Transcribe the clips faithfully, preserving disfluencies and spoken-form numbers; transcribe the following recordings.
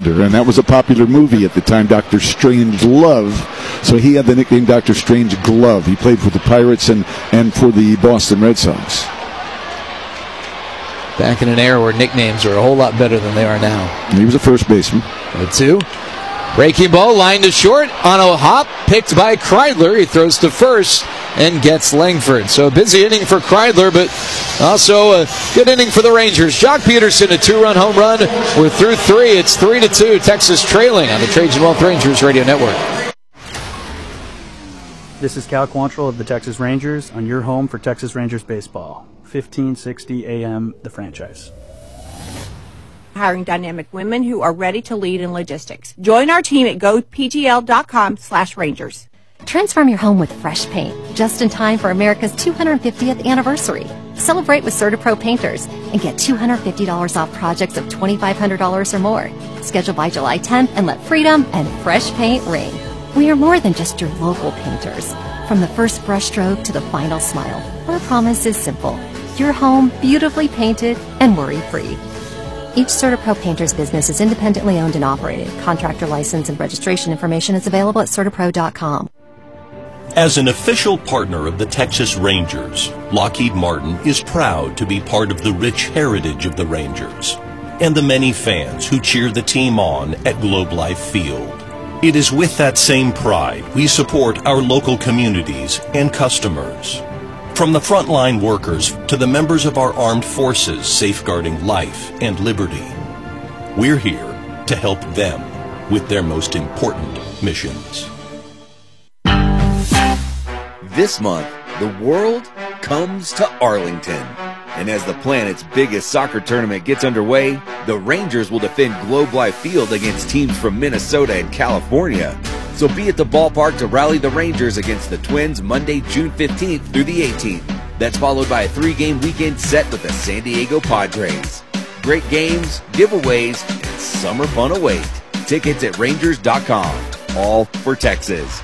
Cylinder, and that was a popular movie at the time, Doctor Strangelove. So he had the nickname Doctor Strangeglove. He played for the Pirates and, and for the Boston Red Sox. Back in an era where nicknames were a whole lot better than they are now. And he was a first baseman. The two. Breaking ball, line to short, on a hop, picked by Kreidler. He throws to first and gets Langford. So a busy inning for Kreidler, but also a good inning for the Rangers. Jock Peterson, a two-run home run. We're through three. It's three to two. Texas trailing on the Trajan Wealth Rangers Radio Network. This is Cal Quantrill of the Texas Rangers on your home for Texas Rangers baseball. fifteen sixty A M, The Franchise. Hiring dynamic women who are ready to lead in logistics. Join our team at gopgl.com slash Rangers. Transform your home with fresh paint, just in time for America's two hundred fiftieth anniversary. Celebrate with CertaPro Painters and get two hundred fifty dollars off projects of twenty-five hundred dollars or more. Schedule by July tenth and let freedom and fresh paint ring. We are more than just your local painters. From the first brushstroke to the final smile, our promise is simple. Your home beautifully painted and worry-free. Each CertaPro Painters business is independently owned and operated. Contractor license and registration information is available at certaapro dot com. As an official partner of the Texas Rangers, Lockheed Martin is proud to be part of the rich heritage of the Rangers and the many fans who cheer the team on at Globe Life Field. It is with that same pride we support our local communities and customers. From the frontline workers to the members of our armed forces safeguarding life and liberty, we're here to help them with their most important missions. This month, the world comes to Arlington. And as the planet's biggest soccer tournament gets underway, the Rangers will defend Globe Life Field against teams from Minnesota and California. So be at the ballpark to rally the Rangers against the Twins Monday, June fifteenth through the eighteenth. That's followed by a three-game weekend set with the San Diego Padres. Great games, giveaways, and summer fun await. Tickets at Rangers dot com. All for Texas.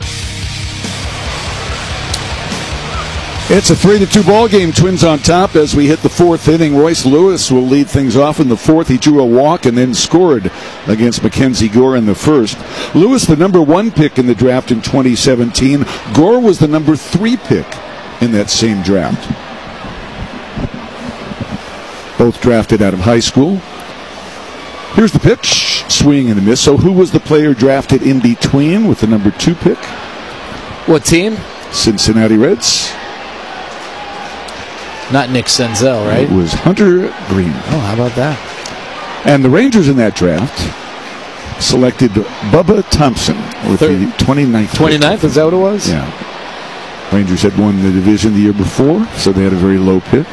It's a three to two ball game. Twins on top as we hit the fourth inning. Royce Lewis will lead things off in the fourth. He drew a walk and then scored against Mackenzie Gore in the first. Lewis, the number one pick in the draft in twenty seventeen. Gore was the number three pick in that same draft. Both drafted out of high school. Here's the pitch. Swing and a miss. So who was the player drafted in between with the number two pick? What team? Cincinnati Reds. Not Nick Senzel, right? It was Hunter Green. Oh, how about that? And the Rangers in that draft selected Bubba Thompson with Third. the twenty-ninth. twenty-ninth, is that what it was? Yeah. Rangers had won the division the year before, so they had a very low pick.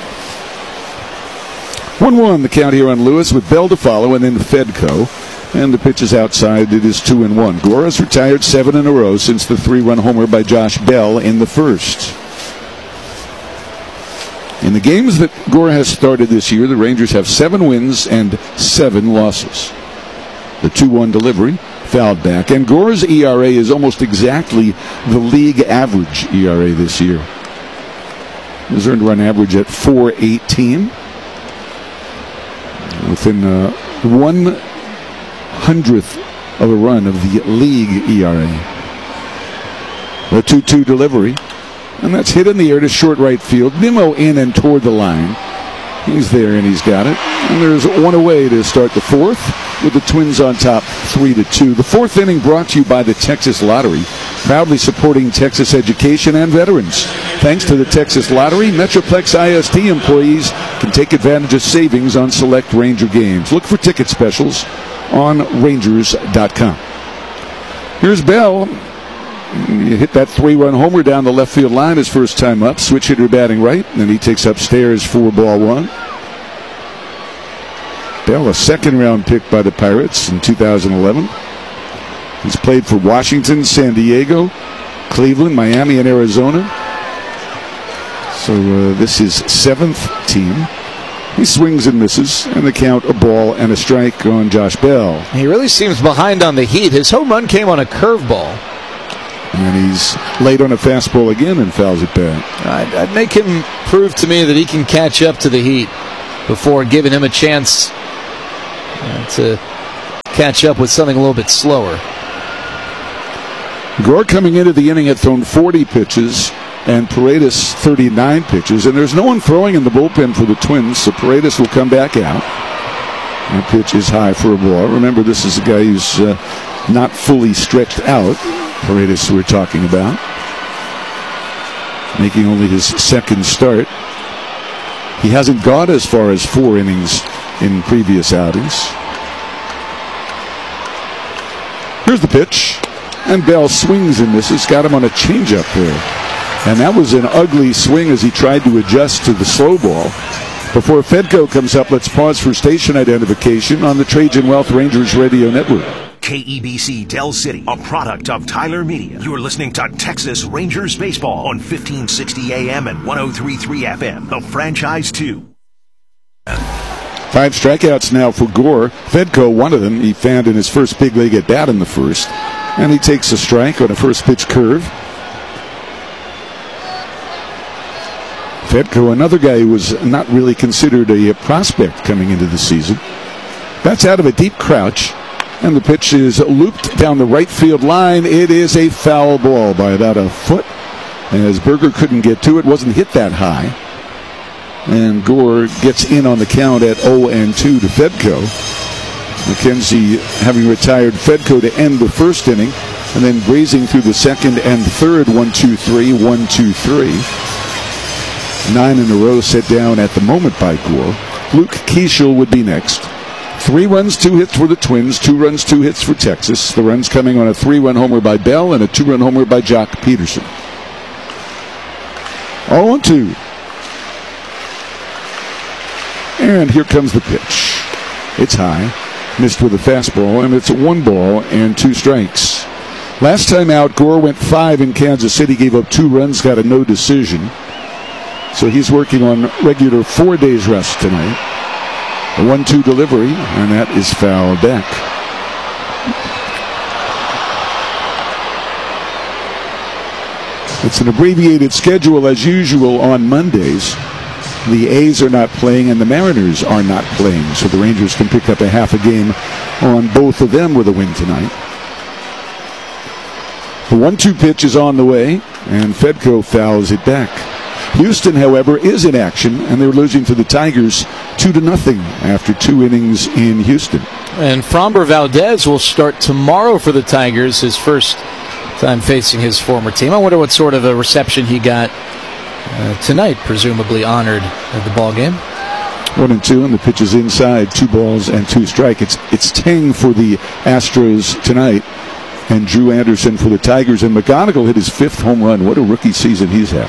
one one the count here on Lewis with Bell to follow and then Fedco. And the pitch is outside. It is two and one. Gore has retired seven in a row since the three-run homer by Josh Bell in the first. In the games that Gore has started this year, the Rangers have seven wins and seven losses. The two one delivery, fouled back. And Gore's E R A is almost exactly the league average E R A this year. His earned run average at four eighteen. Within uh, one hundredth of a run of the league E R A. The two two delivery. And that's hit in the air to short right field. Nimmo in and toward the line. He's there and he's got it. And there's one away to start the fourth with the Twins on top three to two. The fourth inning brought to you by the Texas Lottery, proudly supporting Texas education and veterans. Thanks to the Texas Lottery, Metroplex I S D employees can take advantage of savings on select Ranger games. Look for ticket specials on Rangers dot com. Here's Bell. He hit that three-run homer down the left field line his first time up. Switch hitter batting right, and he takes upstairs for ball one. Bell, a second-round pick by the Pirates in two thousand eleven. He's played for Washington, San Diego, Cleveland, Miami, and Arizona. So uh, this is seventh team. He swings and misses, and the count a ball and a strike on Josh Bell. He really seems behind on the heat. His home run came on a curveball. And he's late on a fastball again and fouls it back. I'd, I'd make him prove to me that he can catch up to the heat before giving him a chance uh, to catch up with something a little bit slower. Gore coming into the inning had thrown forty pitches and Paredes thirty-nine pitches, and there's no one throwing in the bullpen for the Twins, so Paredes will come back out. That pitch is high for a ball. Remember, this is a guy who's uh, not fully stretched out. Paredes we're talking about, making only his second start. He hasn't got as far as four innings in previous outings. Here's the pitch, and Bell swings and misses. Got him on a changeup there. And that was an ugly swing as he tried to adjust to the slow ball. Before Fedco comes up, let's pause for station identification on the Trajan Wealth Rangers Radio Network. K E B C Del City, a product of Tyler Media. You're listening to Texas Rangers Baseball on fifteen sixty A M and one oh three point three F M, the franchise two. Five strikeouts now for Gore. Fedco, one of them, he found in his first big league at bat in the first. And he takes a strike on a first pitch curve. Fedco, another guy who was not really considered a prospect coming into the season. That's out of a deep crouch, and the pitch is looped down the right field line. It is a foul ball by about a foot, as Berger couldn't get to it. Wasn't hit that high. And Gore gets in on the count at oh and two to Fedco. McKenzie having retired Fedco to end the first inning, and then grazing through the second and third. One, two, three, one, two, three. Nine in a row set down at the moment by Gore. Luke Keeschel would be next. Three runs, two hits for the Twins. Two runs, two hits for Texas. The runs coming on a three-run homer by Bell and a two-run homer by Jock Peterson. oh and two. And here comes the pitch. It's high. Missed with a fastball, and it's a one ball and two strikes. Last time out, Gore went five in Kansas City, gave up two runs, got a no decision. So he's working on regular four days rest tonight. A one two delivery, and that is foul back. It's an abbreviated schedule as usual on Mondays. The A's are not playing and the Mariners are not playing, so the Rangers can pick up a half a game on both of them with a win tonight. The one two pitch is on the way, and Fedco fouls it back. Houston, however, is in action, and they're losing to the Tigers two to nothing after two innings in Houston. And Framber Valdez will start tomorrow for the Tigers, his first time facing his former team. I wonder what sort of a reception he got uh, tonight, presumably honored at the ball game. One and two, and the pitch is inside. Two balls and two strike. It's it's Tang for the Astros tonight, and Drew Anderson for the Tigers. And McGonigal hit his fifth home run. What a rookie season he's had.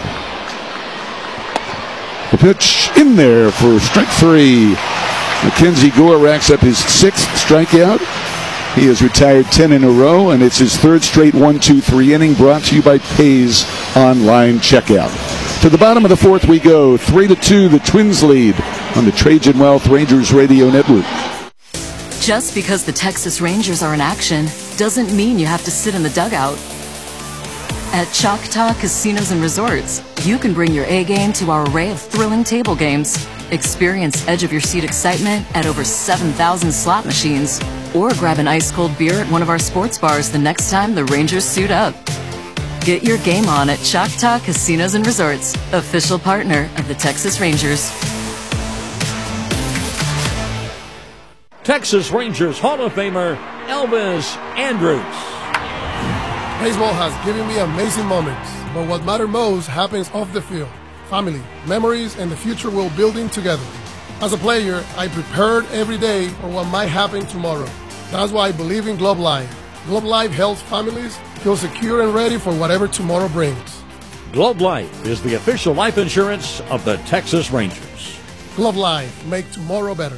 The pitch in there for strike three. Mackenzie Gore racks up his sixth strikeout. He has retired ten in a row, and it's his third straight one two three inning, brought to you by Pays Online Checkout. To the bottom of the fourth we go. three to two, the Twins lead on the Trajan Wealth Rangers Radio Network. Just because the Texas Rangers are in action doesn't mean you have to sit in the dugout. At Choctaw Casinos and Resorts, you can bring your A game to our array of thrilling table games. Experience edge-of-your-seat excitement at over seven thousand slot machines. Or grab an ice-cold beer at one of our sports bars the next time the Rangers suit up. Get your game on at Choctaw Casinos and Resorts, official partner of the Texas Rangers. Texas Rangers Hall of Famer Elvis Andrus. Baseball has given me amazing moments, but what matters most happens off the field. Family, memories, and the future we're building together. As a player, I prepared every day for what might happen tomorrow. That's why I believe in Globe Life. Globe Life helps families feel secure and ready for whatever tomorrow brings. Globe Life is the official life insurance of the Texas Rangers. Globe Life, make tomorrow better.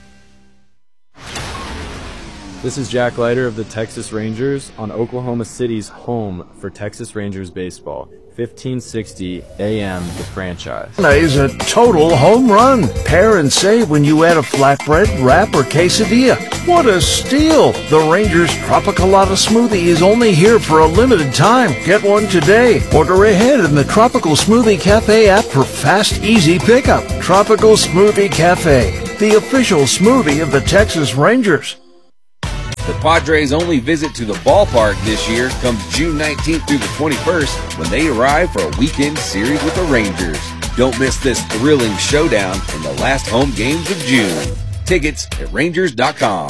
This is Jack Leiter of the Texas Rangers on Oklahoma City's home for Texas Rangers baseball. fifteen sixty A M The Franchise. Is a total home run. Pair and save when you add a flatbread, wrap, or quesadilla. What a steal! The Rangers Tropicalata Smoothie is only here for a limited time. Get one today. Order ahead in the Tropical Smoothie Cafe app for fast, easy pickup. Tropical Smoothie Cafe, the official smoothie of the Texas Rangers. The Padres' only visit to the ballpark this year comes June nineteenth through the twenty-first when they arrive for a weekend series with the Rangers. Don't miss this thrilling showdown in the last home games of June. Tickets at Rangers dot com.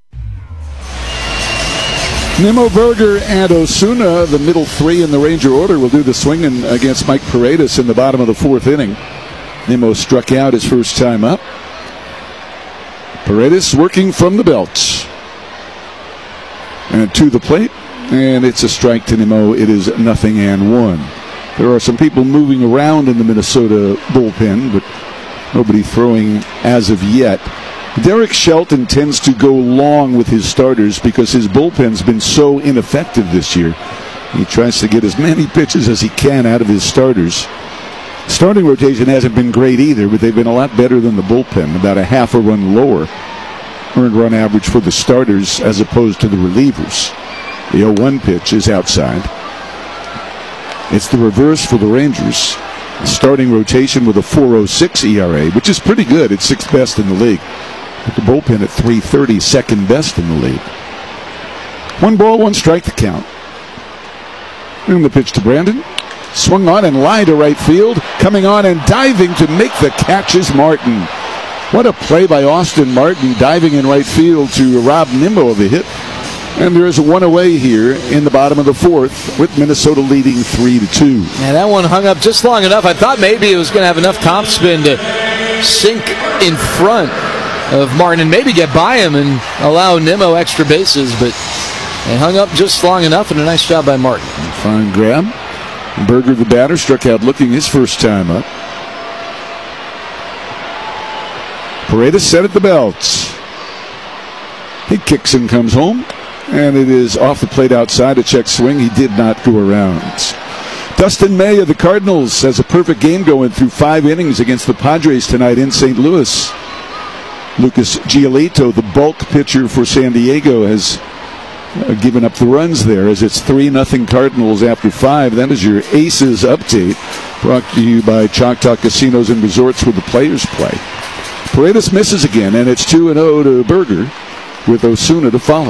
Nimmo, Berger, and Osuna, the middle three in the Ranger order, will do the swinging against Mike Paredes in the bottom of the fourth inning. Nimmo struck out his first time up. Paredes working from the belt. And to the plate, and it's a strike to Nimmo. It is nothing and one. There are some people moving around in the Minnesota bullpen, but nobody throwing as of yet. Derek Shelton tends to go long with his starters because his bullpen's been so ineffective this year. He tries to get as many pitches as he can out of his starters. Starting rotation hasn't been great either, but they've been a lot better than the bullpen, about a half a run lower earned run average for the starters as opposed to the relievers. The oh one pitch is outside. It's the reverse for the Rangers. The starting rotation with a four oh six E R A, which is pretty good. It's sixth best in the league. With the bullpen at three thirty, second best in the league. One ball, one strike to count. And the pitch to Brandon. Swung on and line to right field. Coming on and diving to make the catch is Martin. What a play by Austin Martin, diving in right field to rob Nimmo of a hit. And there is a one away here in the bottom of the fourth, with Minnesota leading three to two. Yeah, that one hung up just long enough. I thought maybe it was going to have enough top spin to sink in front of Martin and maybe get by him and allow Nimmo extra bases, but it hung up just long enough, and a nice job by Martin. Fine grab. Berger, the batter, struck out looking his first time up. Paredes set at the belt. He kicks and comes home, and it is off the plate outside. A check swing. He did not go around. Dustin May of the Cardinals has a perfect game going through five innings against the Padres tonight in Saint Louis. Lucas Giolito, the bulk pitcher for San Diego, has uh, given up the runs there as it's three nothing Cardinals after five. That is your Aces update, brought to you by Choctaw Casinos and Resorts, where the players play. Paredes misses again, and it's two and oh to Berger with Osuna to follow.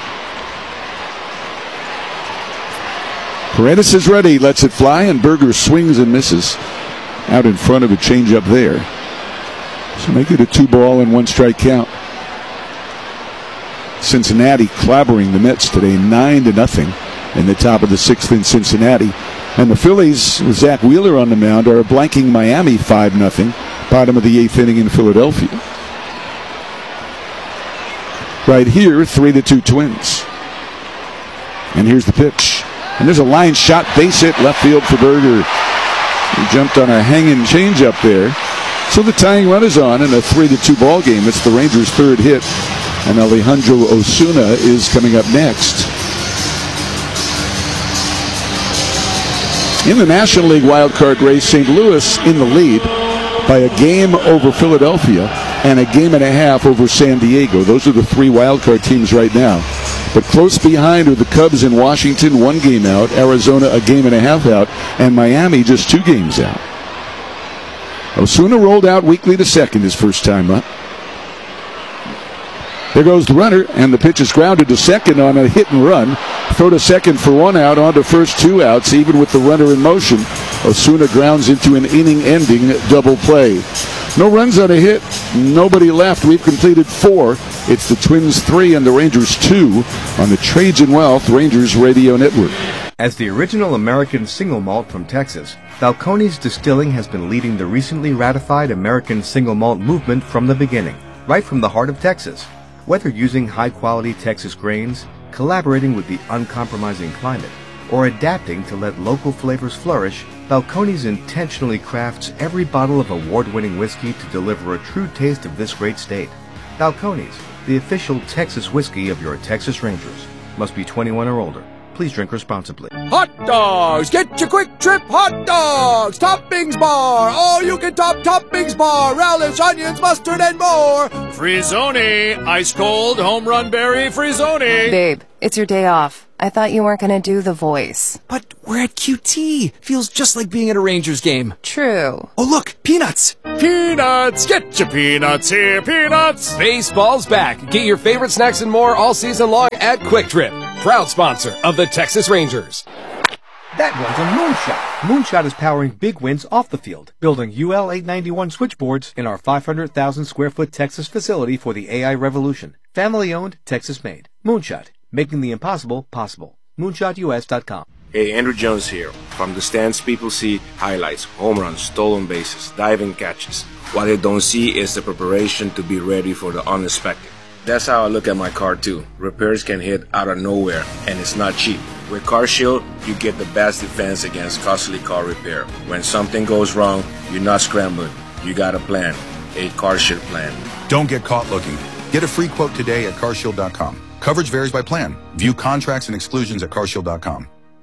Paredes is ready, lets it fly, and Berger swings and misses out in front of a changeup there. So make it a two ball and one strike count. Cincinnati clobbering the Mets today, nine to nothing in the top of the sixth in Cincinnati. And the Phillies, with Zach Wheeler on the mound, are blanking Miami five nothing. Bottom of the eighth inning in Philadelphia. Right here, three to two Twins. And here's the pitch. And there's a line shot, base hit, left field for Berger. He jumped on a hanging changeup there. So the tying run is on in a three to two ball game. It's the Rangers' third hit. And Alejandro Osuna is coming up next. In the National League wildcard race, Saint Louis in the lead by a game over Philadelphia and a game and a half over San Diego. Those are the three wildcard teams right now. But close behind are the Cubs in Washington, one game out, Arizona a game and a half out, and Miami just two games out. Osuna rolled out weakly to second his first time up. There goes the runner, and the pitch is grounded to second on a hit and run. Throw to second for one out, on to first two outs, even with the runner in motion. Osuna grounds into an inning-ending double play. No runs on a hit, nobody left. We've completed four. It's the Twins three and the Rangers two on the Trades and Wealth Rangers Radio Network. As the original American single malt from Texas, Balcones Distilling has been leading the recently ratified American single malt movement from the beginning, right from the heart of Texas. Whether using high-quality Texas grains, collaborating with the uncompromising climate, or adapting to let local flavors flourish, Balcones intentionally crafts every bottle of award-winning whiskey to deliver a true taste of this great state. Balcones, the official Texas whiskey of your Texas Rangers. Must be twenty-one or older. Please drink responsibly. Hot dogs! Get your Quick Trip hot dogs! Toppings bar! All you can top toppings bar! Relish, onions, mustard, and more! Frizzoni! Ice cold home run berry Frizzoni! Babe, it's your day off. I thought you weren't going to do the voice. But we're at Q T. Feels just like being at a Rangers game. True. Oh, look, peanuts. Peanuts! Get your peanuts here, peanuts! Baseball's back. Get your favorite snacks and more all season long at Quick Trip. Proud sponsor of the Texas Rangers. That was a Moonshot. Moonshot is powering big wins off the field, building U L eight ninety-one switchboards in our five hundred thousand square foot Texas facility for the A I revolution. Family owned, Texas made. Moonshot, making the impossible possible. moonshot U S dot com. Hey, Andrew Jones here. From the stands, people see highlights, home runs, stolen bases, diving catches. What they don't see is the preparation to be ready for the unexpected. That's how I look at my car too. Repairs can hit out of nowhere, and it's not cheap. With CarShield, you get the best defense against costly car repair. When something goes wrong, you're not scrambling. You got a plan, a CarShield plan. Don't get caught looking. Get a free quote today at car shield dot com. Coverage varies by plan. View contracts and exclusions at car shield dot com.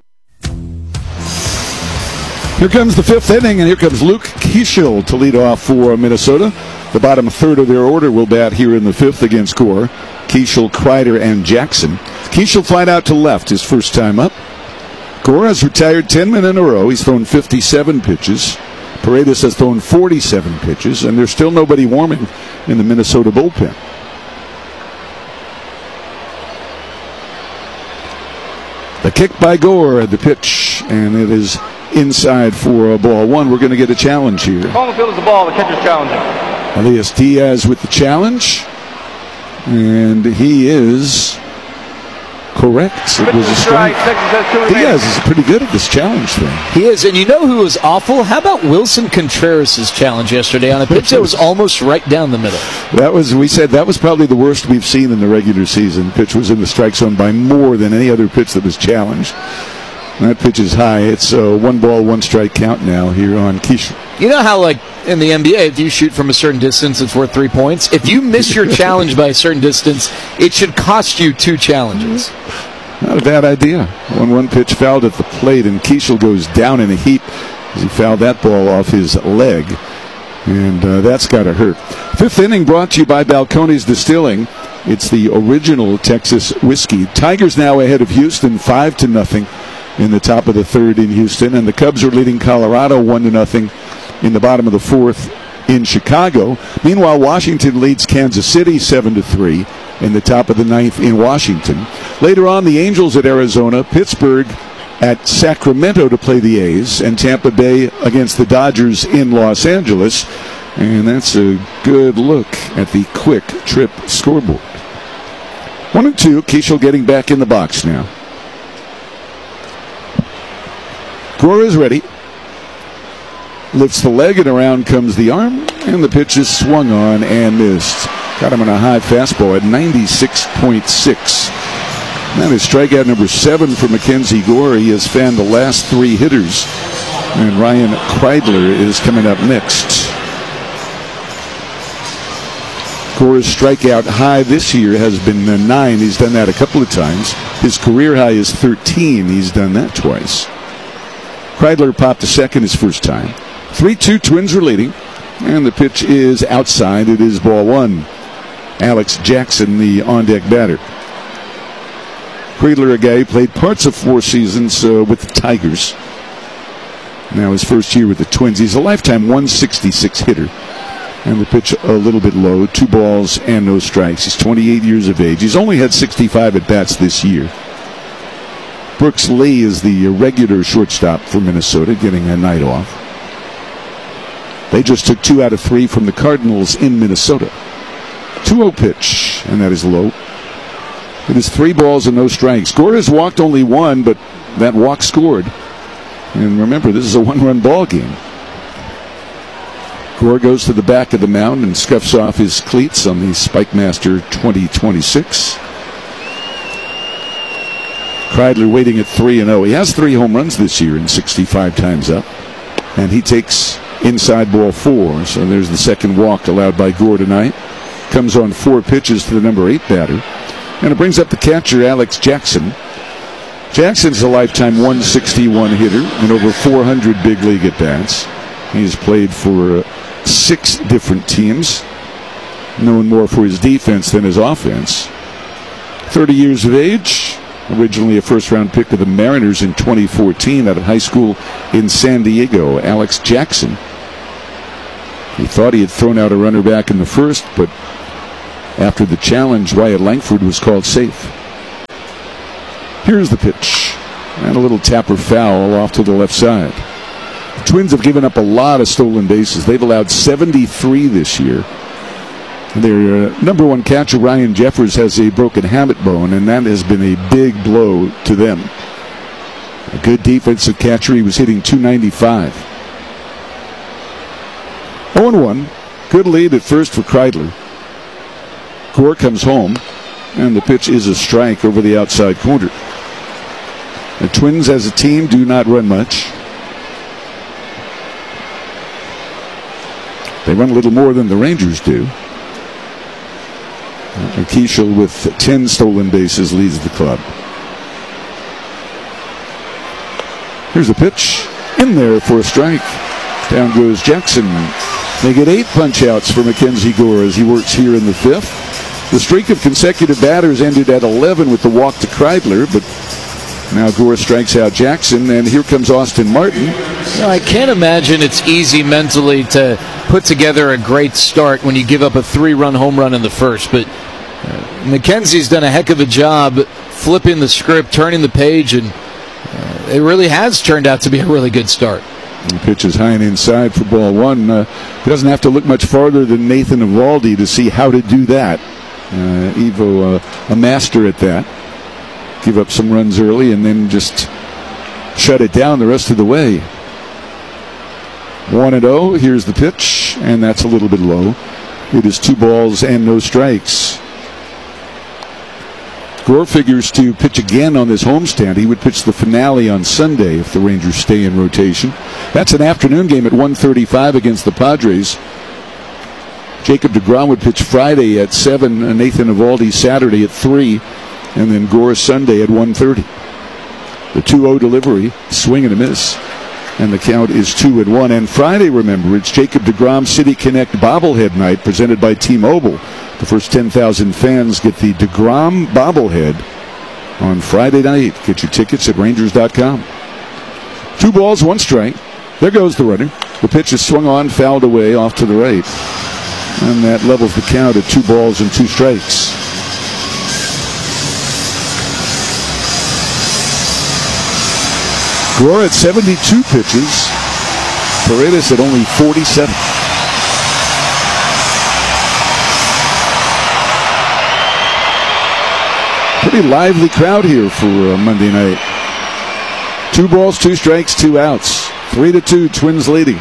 Here comes the fifth inning, and here comes Luke Keeschel to lead off for Minnesota. The bottom third of their order will bat here in the fifth against Gore. Keeschel, Kreider, and Jackson. Keeschel flied out to left his first time up. Gore has retired ten men in a row. He's thrown fifty-seven pitches. Paredes has thrown forty-seven pitches, and there's still nobody warming in the Minnesota bullpen. The kick by Gore at the pitch, and it is inside for a ball one. We're going to get a challenge here. Call the field is the ball. The catcher's challenging. Elias Diaz with the challenge, and he is correct. It was a strike. Diaz is pretty good at this challenge thing. He is, and you know who was awful? How about Wilson Contreras' challenge yesterday on a pitch that was almost right down the middle? That was, we said that was probably the worst we've seen in the regular season. Pitch was in the strike zone by more than any other pitch that was challenged. That pitch is high. It's a one ball, one strike count now here on Keeschel. You know how, like, in the N B A, if you shoot from a certain distance, it's worth three points? If you miss your challenge by a certain distance, it should cost you two challenges. Not a bad idea. one one pitch fouled at the plate, and Keeschel goes down in a heap as he fouled that ball off his leg. And uh, that's got to hurt. Fifth inning brought to you by Balcones Distilling. It's the original Texas whiskey. Tigers now ahead of Houston, five to nothing in the top of the third in Houston, and the Cubs are leading Colorado one to nothing in the bottom of the fourth in Chicago. Meanwhile, Washington leads Kansas City seven to three in the top of the ninth in Washington. Later on, the Angels at Arizona, Pittsburgh at Sacramento to play the A's, and Tampa Bay against the Dodgers in Los Angeles. And that's a good look at the Quick Trip scoreboard. One and two, Keeschel getting back in the box now. Gore is ready. Lifts the leg, and around comes the arm, and the pitch is swung on and missed. Got him on a high fastball at ninety-six point six. That is strikeout number seven for Mackenzie Gore. He has fanned the last three hitters, and Ryan Kreidler is coming up next. Gore's strikeout high this year has been nine. He's done that a couple of times. His career high is thirteen. He's done that twice. Kreidler popped to second his first time. three two, Twins are leading, and the pitch is outside. It is ball one. Alex Jackson, the on-deck batter. Kreidler, a guy who played parts of four seasons uh, with the Tigers. Now his first year with the Twins. He's a lifetime one sixty-six hitter. And the pitch a little bit low, two balls and no strikes. He's twenty-eight years of age. He's only had sixty-five at-bats this year. Brooks Lee is the regular shortstop for Minnesota, getting a night off. They just took two out of three from the Cardinals in Minnesota. two oh pitch, and that is low. It is three balls and no strikes. Gore has walked only one, but that walk scored. And remember, this is a one-run ball game. Gore goes to the back of the mound and scuffs off his cleats on the Spike Master twenty twenty-six. Kreidler waiting at three and oh. He has three home runs this year and sixty-five times up. And he takes inside ball four. So there's the second walk allowed by Gore tonight. Comes on four pitches to the number eight batter. And it brings up the catcher, Alex Jackson. Jackson's a lifetime one sixty-one hitter and over four hundred big league at-bats. He's played for uh, six different teams, known more for his defense than his offense. thirty years of age, originally a first-round pick of the Mariners in twenty fourteen out of high school in San Diego, Alex Jackson. He thought he had thrown out a runner back in the first, but after the challenge, Wyatt Langford was called safe. Here's the pitch, and a little tapper foul off to the left side. The Twins have given up a lot of stolen bases. They've allowed seventy-three this year. Their uh, number one catcher, Ryan Jeffers, has a broken hamate bone, and that has been a big blow to them. A good defensive catcher. He was hitting two ninety-five. oh and one. Good lead at first for Kreidler. Gore comes home, and the pitch is a strike over the outside corner. The Twins as a team do not run much. They run a little more than the Rangers do. And Keishel with ten stolen bases leads the club. Here's the pitch. In there for a strike. Down goes Jackson. They get eight punch-outs for Mackenzie Gore as he works here in the fifth. The streak of consecutive batters ended at eleven with the walk to Kreidler, but now Gore strikes out Jackson, and here comes Austin Martin. Now, I can't imagine it's easy mentally to put together a great start when you give up a three-run home run in the first, but uh, Mackenzie's done a heck of a job flipping the script, turning the page, and uh, it really has turned out to be a really good start. The pitch is high and inside for ball one. Uh, doesn't have to look much farther than Nathan Eovaldi to see how to do that. Uh, Evo, uh, a master at that. Give up some runs early and then just shut it down the rest of the way. one and oh. Here's the pitch, and that's a little bit low. It is two balls and no strikes. Gore figures to pitch again on this homestand. He would pitch the finale on Sunday if the Rangers stay in rotation. That's an afternoon game at one thirty-five against the Padres. Jacob deGrom would pitch Friday at seven, and Nathan Eovaldi Saturday at three, and then Gore Sunday at one thirty. The two oh delivery, swing and a miss, and the count is two and one. And Friday, remember, it's Jacob deGrom City Connect bobblehead night presented by T-Mobile. The first ten thousand fans get the deGrom bobblehead on Friday night. Get your tickets at Rangers dot com. Two balls, one strike. There goes the runner. The pitch is swung on, fouled away off to the right. And that levels the count at two balls and two strikes. Gore at seventy-two pitches. Paredes at only forty-seven. Pretty lively crowd here for uh, Monday night. Two balls, two strikes, two outs. Three to two, Twins leading.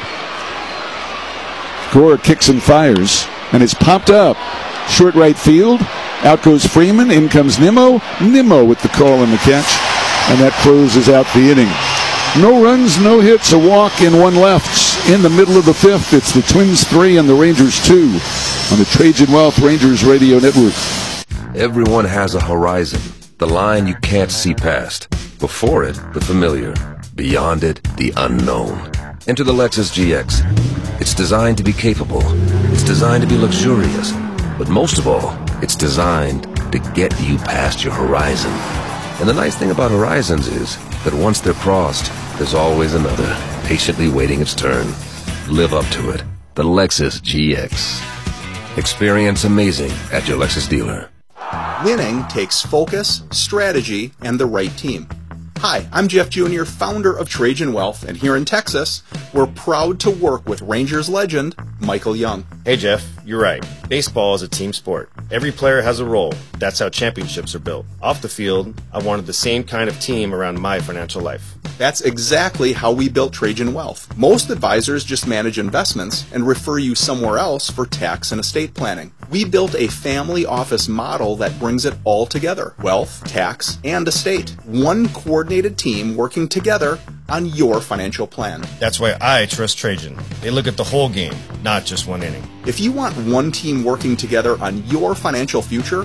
Gore kicks and fires, and it's popped up. Short right field. Out goes Freeman. In comes Nimmo. Nimmo with the call and the catch, and that closes out the inning. No runs, no hits, a walk, and one left. In the middle of the fifth, it's the Twins three and the Rangers two on the Trajan Wealth Rangers Radio Network. Everyone has a horizon, the line you can't see past. Before it, the familiar. Beyond it, the unknown. Enter the Lexus G X. It's designed to be capable. It's designed to be luxurious. But most of all, it's designed to get you past your horizon. And the nice thing about horizons is that once they're crossed, there's always another, patiently waiting its turn. Live up to it. The Lexus G X. Experience amazing at your Lexus dealer. Winning takes focus, strategy, and the right team. Hi, I'm Jeff Junior, founder of Trajan Wealth, and here in Texas, we're proud to work with Rangers legend Michael Young. Hey Jeff, you're right. Baseball is a team sport. Every player has a role. That's how championships are built. Off the field, I wanted the same kind of team around my financial life. That's exactly how we built Trajan Wealth. Most advisors just manage investments and refer you somewhere else for tax and estate planning. We built a family office model that brings it all together. Wealth, tax, and estate. One coordinated team working together on your financial plan. That's why I trust Trajan. They look at the whole game, not just one inning. If you want one team working together on your financial future,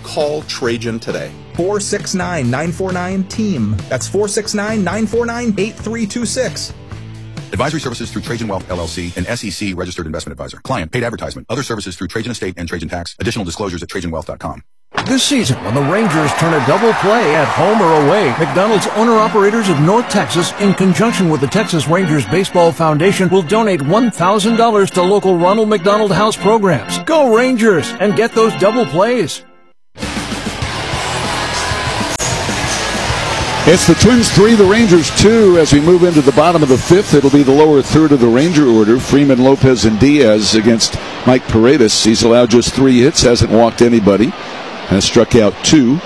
Call Trajan today. four six nine, nine four nine, TEAM. That's four six nine, nine four nine, eight three two six. Advisory services through Trajan Wealth, L L C, an S E C registered investment advisor. Client, paid advertisement. Other services through Trajan Estate and Trajan Tax. Additional disclosures at trajan wealth dot com. This season, when the Rangers turn a double play at home or away, McDonald's owner-operators of North Texas, in conjunction with the Texas Rangers Baseball Foundation, will donate one thousand dollars to local Ronald McDonald House programs. Go Rangers and get those double plays. It's the Twins three, the Rangers two. As we move into the bottom of the fifth, it'll be the lower third of the Ranger order. Freeman, Lopez, and Diaz against Mike Paredes. He's allowed just three hits, hasn't walked anybody, has struck out two.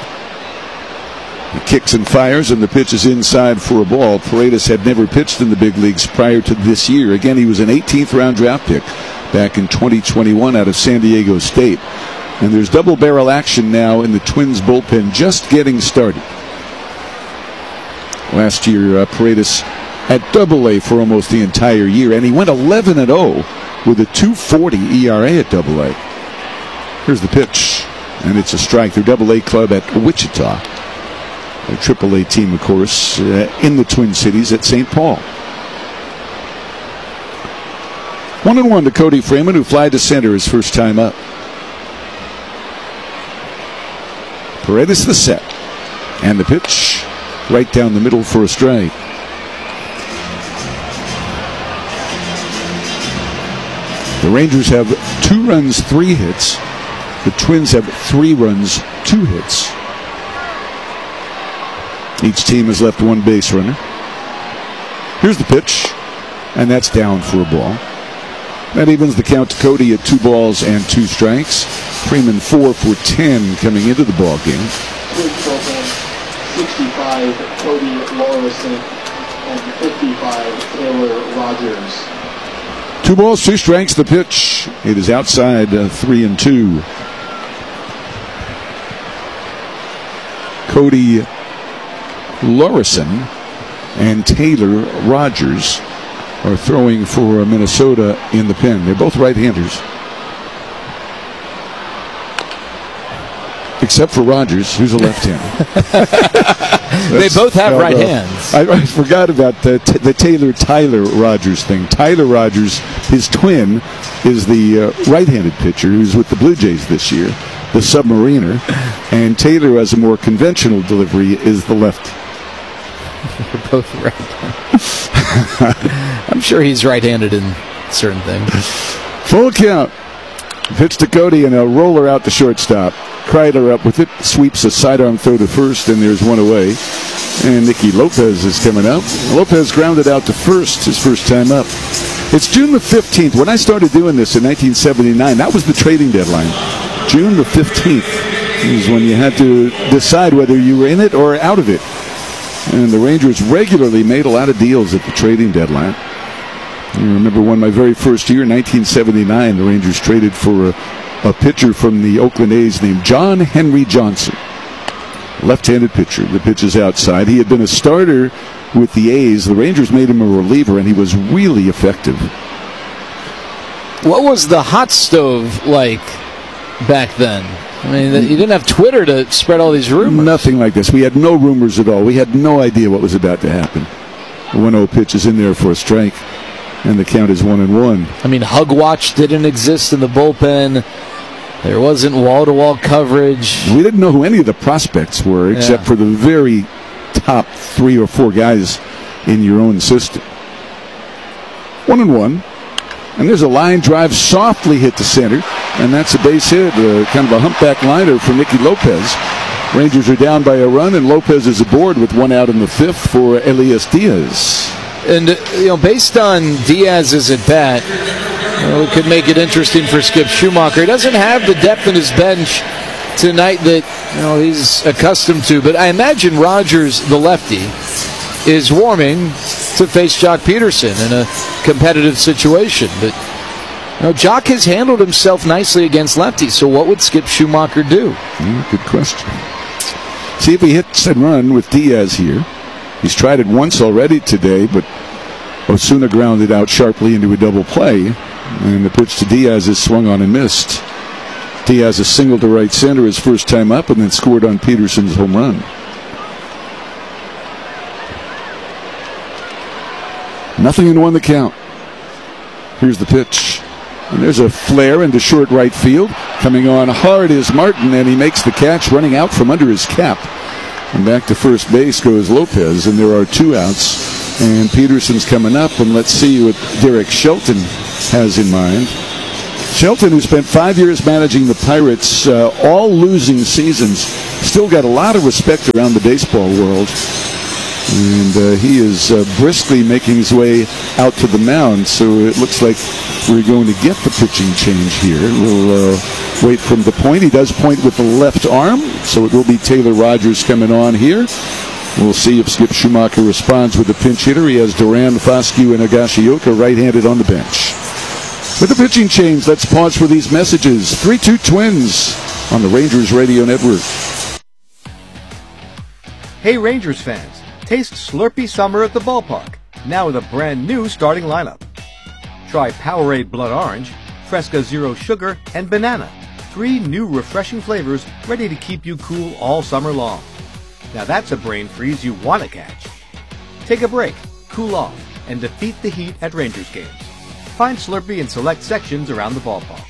He kicks and fires, and the pitch is inside for a ball. Paredes had never pitched in the big leagues prior to this year. Again, he was an eighteenth round draft pick back in twenty twenty-one out of San Diego State. And there's double barrel action now in the Twins bullpen, just getting started. Last year, uh, Paredes at double A for almost the entire year, and he went eleven and oh with a two forty E R A at double A. Here's the pitch, and it's a strike. Their double A club at Wichita. A triple A team, of course, uh, in the Twin Cities at Saint Paul. One and one to Cody Freeman, who flied to center his first time up. Paredes the set, and the pitch. Right down the middle for a strike. The Rangers have two runs, three hits. The Twins have three runs, two hits. Each team has left one base runner. Here's the pitch, and that's down for a ball. That evens the count to Cody at two balls and two strikes. Freeman four for ten coming into the ball game. sixty-five, Cody Lorison, and fifty-five, Taylor Rogers. Two balls, two strikes, the pitch. It is outside uh, three and two. Cody Lorison and Taylor Rogers are throwing for Minnesota in the pen. They're both right-handers. Except for Rogers, who's a left-hander. They both have no, right no. hands. I, I forgot about the, t- the Taylor-Tyler Rogers thing. Tyler Rogers, his twin, is the uh, right-handed pitcher who's with the Blue Jays this year, the Submariner. And Taylor, has a more conventional delivery, is the lefty. They're both right. I'm sure he's right-handed in certain things. Full count. Pitch to Cody and a roller out to shortstop. Kreidler up with it, sweeps a sidearm throw to first, and there's one away. And Nicky Lopez is coming up. Lopez grounded out to first his first time up. It's June the fifteenth. When I started doing this in nineteen seventy-nine, that was the trading deadline. June the fifteenth is when you had to decide whether you were in it or out of it. And the Rangers regularly made a lot of deals at the trading deadline. I remember one my very first year, nineteen seventy-nine, the Rangers traded for a, a pitcher from the Oakland A's named John Henry Johnson. Left-handed pitcher. The pitch is outside. He had been a starter with the A's. The Rangers made him a reliever, and he was really effective. What was the hot stove like back then? I mean, you didn't have Twitter to spread all these rumors. Nothing like this. We had no rumors at all. We had no idea what was about to happen. The one oh pitch is in there for a strike, and the count is one and one. I mean, Hug Watch didn't exist in the bullpen. There wasn't wall-to-wall coverage. We didn't know who any of the prospects were, except Yeah. for the very top three or four guys in your own system. One and one. And there's a line drive softly hit to center, and that's a base hit, uh, kind of a humpback liner for Nicky Lopez. Rangers are down by a run, and Lopez is aboard with one out in the fifth for Elias Diaz. And, you know, based on Diaz's at bat, you know, it could make it interesting for Skip Schumacher. He doesn't have the depth in his bench tonight that, you know, he's accustomed to. But I imagine Rogers, the lefty, is warming to face Jock Peterson in a competitive situation. But, you know, Jock has handled himself nicely against lefties. So what would Skip Schumacher do? Mm, good question. See if he hits and run with Diaz here. He's tried it once already today, but Osuna grounded out sharply into a double play, and the pitch to Diaz is swung on and missed. Diaz a single to right center his first time up, and then scored on Peterson's home run. Nothing in one, the count. Here's the pitch. And there's a flare into short right field. Coming on hard is Martin, and he makes the catch, running out from under his cap. And back to first base goes Lopez, and there are two outs. And Peterson's coming up, and let's see what Derek Shelton has in mind. Shelton, who spent five years managing the Pirates, uh, all losing seasons, still got a lot of respect around the baseball world. And uh, he is uh, briskly making his way out to the mound, so it looks like we're going to get the pitching change here. We'll uh, wait from the point. He does point with the left arm, so it will be Taylor Rogers coming on here. We'll see if Skip Schumacher responds with the pinch hitter. He has Duran, Foscue, and Higashioka right-handed on the bench. With the pitching change, let's pause for these messages. three two Twins on the Rangers Radio Network. Hey Rangers fans. Taste Slurpee Summer at the ballpark, now with a brand new starting lineup. Try Powerade Blood Orange, Fresca Zero Sugar, and Banana. Three new refreshing flavors ready to keep you cool all summer long. Now that's a brain freeze you want to catch. Take a break, cool off, and defeat the heat at Rangers games. Find Slurpee in select sections around the ballpark.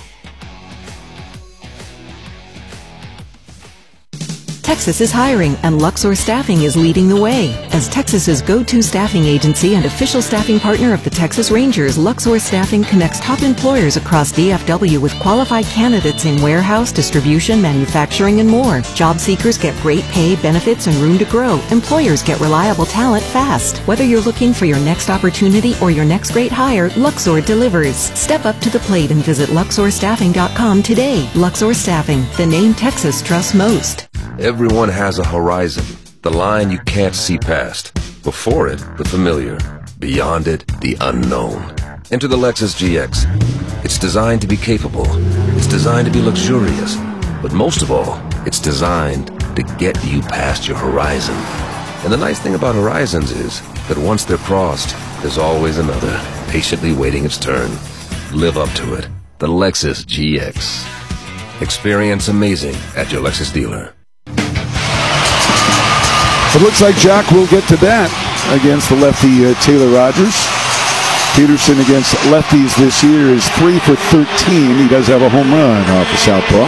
Texas is hiring, and Luxor Staffing is leading the way. As Texas's go-to staffing agency and official staffing partner of the Texas Rangers, Luxor Staffing connects top employers across D F W with qualified candidates in warehouse, distribution, manufacturing, and more. Job seekers get great pay, benefits, and room to grow. Employers get reliable talent fast. Whether you're looking for your next opportunity or your next great hire, Luxor delivers. Step up to the plate and visit Luxor Staffing dot com today. Luxor Staffing, the name Texas trusts most. Everyone has a horizon, the line you can't see past. Before it, the familiar. Beyond it, the unknown. Enter the Lexus G X. It's designed to be capable. It's designed to be luxurious. But most of all, it's designed to get you past your horizon. And the nice thing about horizons is that once they're crossed, there's always another, patiently waiting its turn. Live up to it. The Lexus G X. Experience amazing at your Lexus dealer. It looks like Jock will get to bat against the lefty uh, Taylor Rogers. Peterson against lefties this year is three for thirteen. He does have a home run off the southpaw.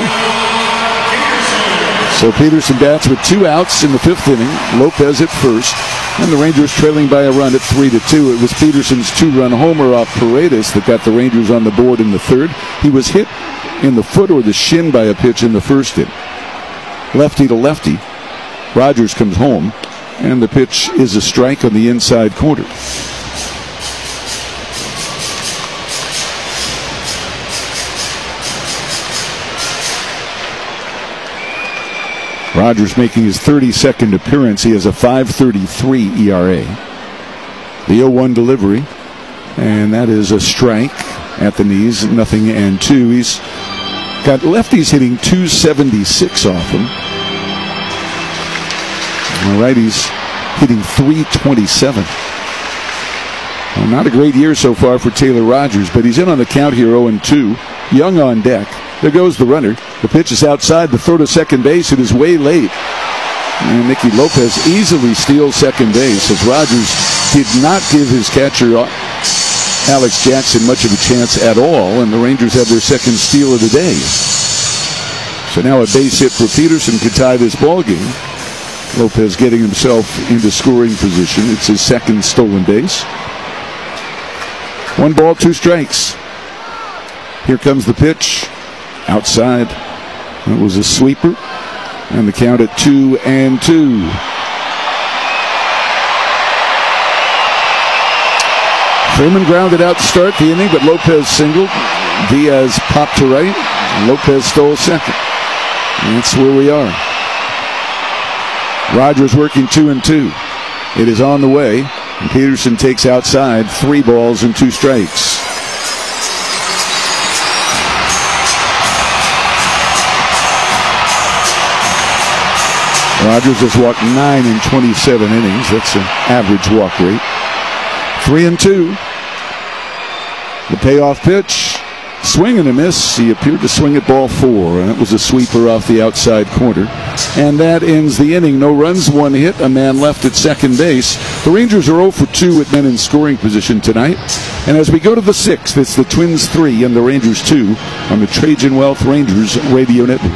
So Peterson bats with two outs in the fifth inning. Lopez at first, and the Rangers trailing by a run at three to two. It was Peterson's two-run homer off Paredes that got the Rangers on the board in the third. He was hit in the foot or the shin by a pitch in the first inning. Lefty to lefty. Rogers comes home, and the pitch is a strike on the inside corner. Rogers making his thirty-second appearance. He has a five thirty-three E R A. The oh one delivery, and that is a strike at the knees, nothing and two. He's got lefties hitting two seventy-six off him. All right, he's hitting three twenty-seven. Well, not a great year so far for Taylor Rogers, but he's in on the count here, oh and two. Young on deck. There goes the runner. The pitch is outside. The throw to second base. It is way late. And Nicky Lopez easily steals second base as Rogers did not give his catcher, Alex Jackson, much of a chance at all, and the Rangers have their second steal of the day. So now a base hit for Peterson could tie this ball game. Lopez getting himself into scoring position. It's his second stolen base. One ball, two strikes. Here comes the pitch. Outside. It was a sweeper. And the count at two and two. Freeman grounded out to start the inning, but Lopez singled. Diaz popped to right. Lopez stole second. And that's where we are. Rogers working two and two. It is on the way. And Peterson takes outside, three balls and two strikes. Rogers has walked nine in twenty-seven innings. That's an average walk rate. Three and two. The payoff pitch. Swing and a miss. He appeared to swing at ball four, and it was a sweeper off the outside corner. And that ends the inning. No runs, one hit, a man left at second base. The Rangers are oh for two with men in scoring position tonight. And as we go to the sixth, it's the Twins three and the Rangers two on the Trajan Wealth Rangers Radio Network.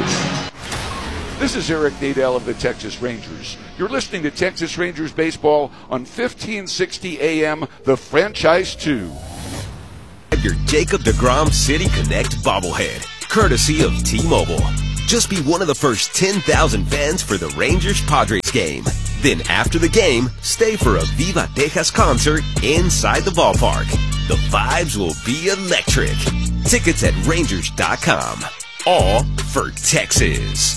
This is Eric Nadel of the Texas Rangers. You're listening to Texas Rangers baseball on fifteen sixty A M, the Franchise two. Your Jacob deGrom City Connect bobblehead, courtesy of T-Mobile. Just be one of the first ten thousand fans for the Rangers-Padres game. Then after the game, stay for a Viva Texas concert inside the ballpark. The vibes will be electric. Tickets at Rangers dot com. All for Texas.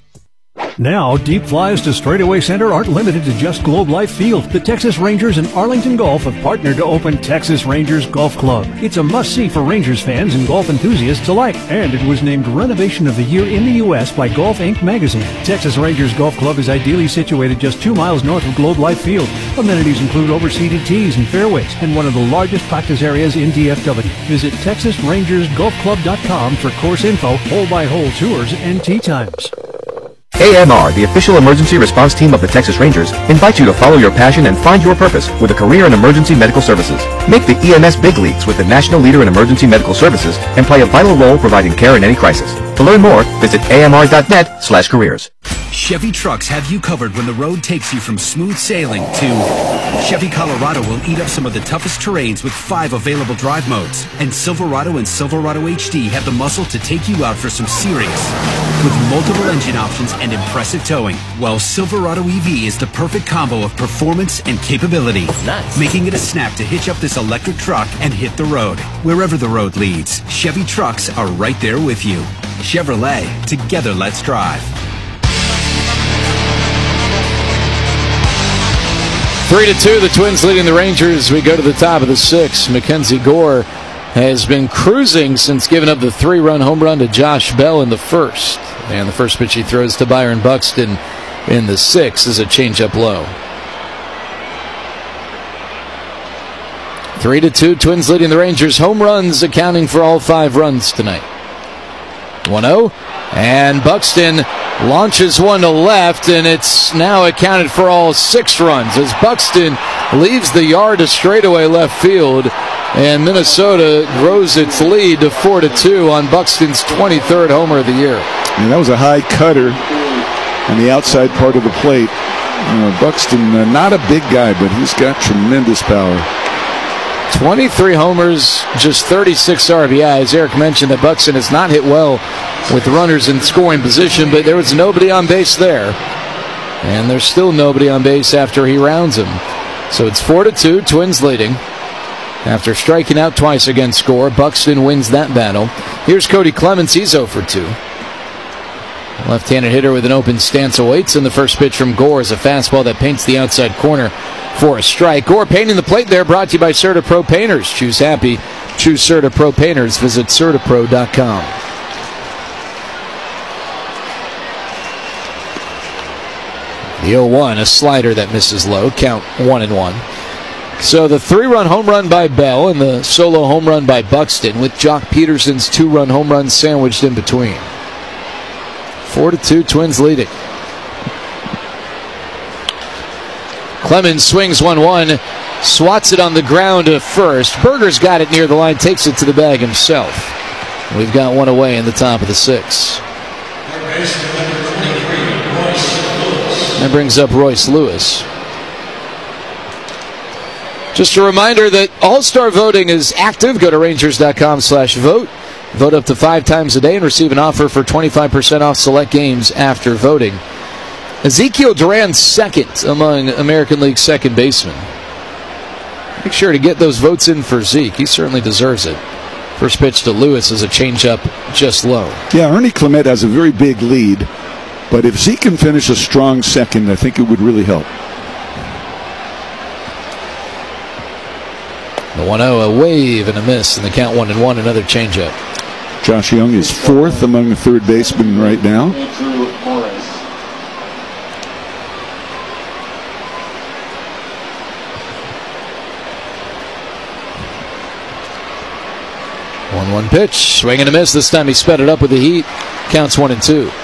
Now, deep flies to Straightaway Center aren't limited to just Globe Life Field. The Texas Rangers and Arlington Golf have partnered to open Texas Rangers Golf Club. It's a must-see for Rangers fans and golf enthusiasts alike, and it was named Renovation of the Year in the U S by Golf Inc magazine. Texas Rangers Golf Club is ideally situated just two miles north of Globe Life Field. Amenities include overseated tees and fairways, and one of the largest practice areas in D F W. Visit Texas Rangers Golf Club dot com for course info, hole-by-hole tours, and tee times. A M R, the official emergency response team of the Texas Rangers, invites you to follow your passion and find your purpose with a career in emergency medical services. Make the E M S big leagues with the national leader in emergency medical services and play a vital role providing care in any crisis. To learn more, visit A M R dot net slash careers. Chevy trucks have you covered when the road takes you from smooth sailing to Chevy Colorado will eat up some of the toughest terrains with five available drive modes. And Silverado and Silverado H D have the muscle to take you out for some serious with multiple engine options and impressive towing. While Silverado E V is the perfect combo of performance and capability, nice. Making it a snap to hitch up this electric truck and hit the road. Wherever the road leads, Chevy trucks are right there with you. Chevrolet, together let's drive. Three to two, the Twins leading the Rangers. We go to the top of the sixth. Mackenzie Gore has been cruising since giving up the three-run home run to Josh Bell in the first. And the first pitch he throws to Byron Buxton in the sixth is a changeup low. Three to two, Twins leading the Rangers. Home runs accounting for all five runs tonight. one oh, and Buxton launches one to left, and it's now accounted for all six runs as Buxton leaves the yard to straightaway left field, and Minnesota grows its lead to four to two on Buxton's twenty-third homer of the year. And that was a high cutter on the outside part of the plate. Uh, Buxton, uh, not a big guy, but he's got tremendous power. twenty-three homers, just thirty-six R B Is. Eric mentioned that Buxton has not hit well with runners in scoring position, but there was nobody on base there. And there's still nobody on base after he rounds him. So it's four to two, Twins leading. After striking out twice against Gore, Buxton wins that battle. Here's Cody Clemens, he's oh for two. Left-handed hitter with an open stance awaits, and the first pitch from Gore is a fastball that paints the outside corner for a strike. Gore painting the plate there, brought to you by CertaPro Painters. Choose happy, choose CertaPro Painters. Visit Certa Pro dot com. The oh one, a slider that misses low, count one and one. So the three-run home run by Bell and the solo home run by Buxton, with Jock Peterson's two-run home run sandwiched in between. Four to two, Twins leading. Clemens swings one one, swats it on the ground to first. Berger's got it near the line, takes it to the bag himself. We've got one away in the top of the sixth. That brings up Royce Lewis. Just a reminder that All-Star voting is active. Go to Rangers dot com slash vote. Vote up to five times a day and receive an offer for twenty-five percent off select games after voting. Ezekiel Duran second among American League second basemen. Make sure to get those votes in for Zeke. He certainly deserves it. First pitch to Lewis is a changeup just low. Yeah, Ernie Clement has a very big lead, but if Zeke can finish a strong second, I think it would really help. The one oh, a wave and a miss, and the count one and one, another changeup. Josh Young is fourth among the third basemen right now. one one pitch. Swing and a miss. This time he sped it up with the heat. Counts one and two.